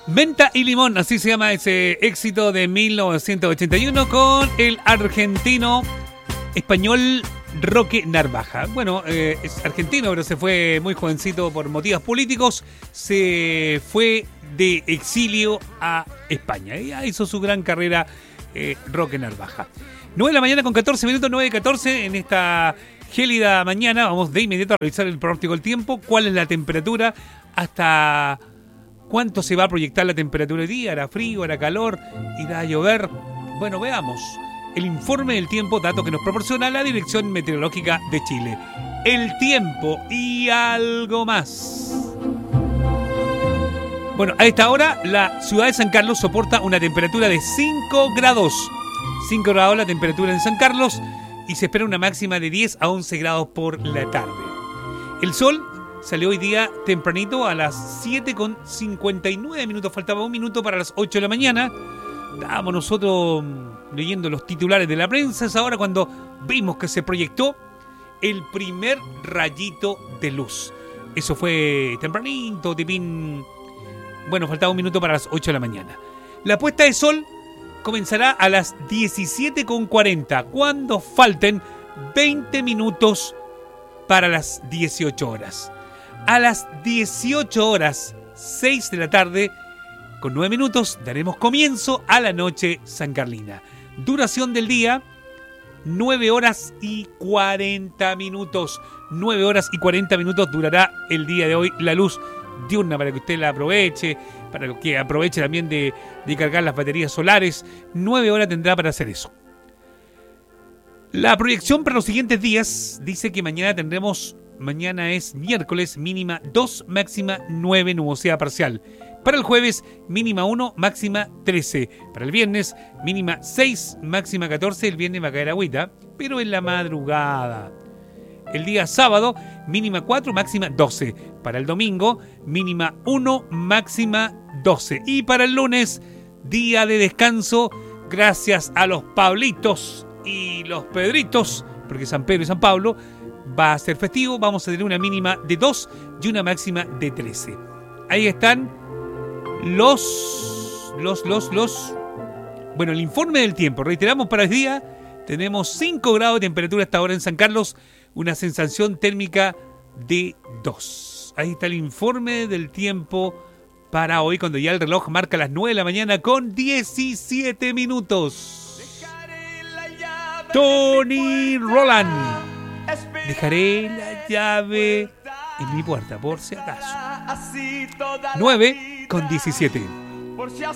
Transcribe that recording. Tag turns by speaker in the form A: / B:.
A: Menta y limón, así se llama ese éxito de 1981 con el argentino español Roque Narvaja. Bueno, es argentino, pero se fue muy jovencito por motivos políticos. Se fue de exilio a España y hizo su gran carrera Roque Narvaja. 9 de la mañana con 14 minutos, 9:14 en esta gélida mañana. Vamos de inmediato a revisar el pronóstico del tiempo. ¿Cuál es la temperatura? ¿Hasta cuánto se va a proyectar la temperatura hoy día? ¿Hará frío? ¿Hará calor? ¿Irá a llover? Bueno, veamos. El informe del tiempo, dato que nos proporciona la Dirección Meteorológica de Chile. El tiempo y algo más. Bueno, a esta hora la ciudad de San Carlos soporta una temperatura de 5 grados. 5 grados la temperatura en San Carlos y se espera una máxima de 10 a 11 grados por la tarde. El sol salió hoy día tempranito a las 7:59 minutos. Faltaba un minuto para las 8 de la mañana. Estábamos nosotros leyendo los titulares de la prensa. Es ahora cuando vimos que se proyectó el primer rayito de luz. Eso fue tempranito, tipín. Bueno, faltaba un minuto para las 8 de la mañana. La puesta de sol comenzará a las 17:40, cuando falten 20 minutos para las 18 horas. A las 18 horas, 6 de la tarde, con 9 minutos, daremos comienzo a la noche sancarlina. Duración del día, 9 horas y 40 minutos. 9 horas y 40 minutos durará el día de hoy la luz diurna para que usted la aproveche, para que aproveche también de cargar las baterías solares. 9 horas tendrá para hacer eso. La proyección para los siguientes días dice que mañana es miércoles, mínima 2, máxima 9, nubosidad parcial. Para el jueves, mínima 1, máxima 13. Para el viernes, mínima 6, máxima 14. El viernes va a caer agüita, pero en la madrugada. El día sábado, mínima 4, máxima 12. Para el domingo, mínima 1, máxima 12. Y para el lunes, día de descanso, gracias a los Pablitos y los Pedritos, porque San Pedro y San Pablo va a ser festivo. Vamos a tener una mínima de 2 y una máxima de 13. Ahí están Bueno, el informe del tiempo. Reiteramos para el día, tenemos 5 grados de temperatura hasta ahora en San Carlos, una sensación térmica de 2. Ahí está el informe del tiempo para hoy, cuando ya el reloj marca las 9 de la mañana con 17 minutos. Tony Roland. Dejaré la llave en mi puerta, por si acaso. 9:17.